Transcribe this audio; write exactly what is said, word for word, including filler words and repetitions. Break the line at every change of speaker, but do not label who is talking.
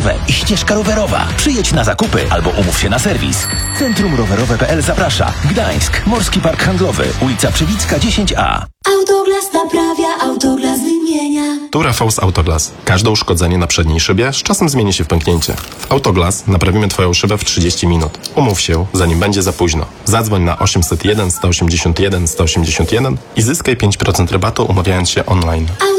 rowerowe i ścieżka rowerowa. Przyjedź na zakupy albo umów się na serwis. Centrum Rowerowe kropka p l zaprasza. Gdańsk, Morski Park Handlowy, ulica Przywicka dziesięć a.
Autoglas naprawia, Autoglas wymienia.
Tu Rafał z Autoglas. Każde uszkodzenie na przedniej szybie z czasem zmieni się w pęknięcie. W Autoglas naprawimy Twoją szybę w trzydzieści minut. Umów się, zanim będzie za późno. Zadzwoń na osiemset jeden sto osiemdziesiąt jeden sto osiemdziesiąt jeden i zyskaj pięć procent rabatu umawiając się online.